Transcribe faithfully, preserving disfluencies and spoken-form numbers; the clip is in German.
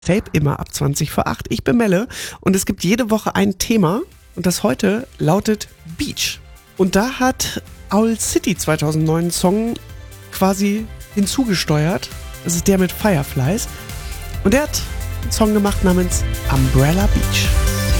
Tape immer ab zwanzig vor acht. Ich bin Melle und es gibt jede Woche ein Thema und das heute lautet Beach. Und da hat Owl City zweitausendneun einen Song quasi hinzugesteuert. Das ist der mit Fireflies. Und der hat einen Song gemacht namens Umbrella Beach.